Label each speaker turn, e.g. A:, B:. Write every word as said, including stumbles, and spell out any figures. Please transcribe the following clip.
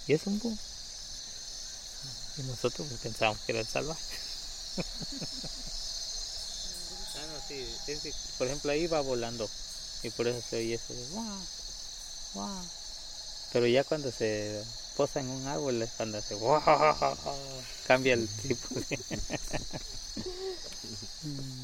A: Y es un búho. Y nosotros pues, pensábamos que era el salvaje. Ah, no, sí, es que, por ejemplo, ahí va volando. Y por eso se oye eso de guau, guau. Pero ya cuando se posa en un árbol es cuando hace guau, cambia el tipo de...